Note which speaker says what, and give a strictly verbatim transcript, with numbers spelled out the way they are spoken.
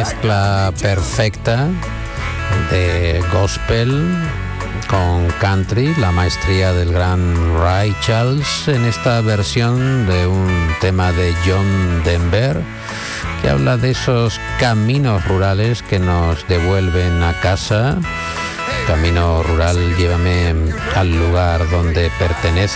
Speaker 1: mezcla perfecta de gospel con country, la maestría del gran Ray Charles en esta versión de un tema de John Denver que habla de esos caminos rurales que nos devuelven a casa. Camino rural, llévame al lugar donde pertenezco.